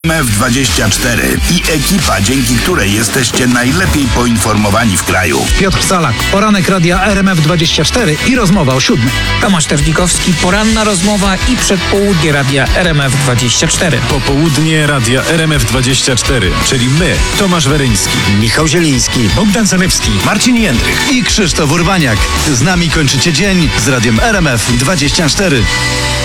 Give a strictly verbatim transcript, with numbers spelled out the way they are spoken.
R M F dwadzieścia cztery i ekipa, dzięki której jesteście najlepiej poinformowani w kraju. Piotr Salak, poranek radia R M F dwadzieścia cztery i rozmowa o siódmej. Tomasz Terdzikowski, poranna rozmowa i przedpołudnie radia R M F dwadzieścia cztery. Popołudnie radia R M F dwadzieścia cztery, czyli my, Tomasz Weryński, Michał Zieliński, Bogdan Zalewski, Marcin Jędrych i Krzysztof Urbaniak. Z nami kończycie dzień z radiem R M F dwadzieścia cztery.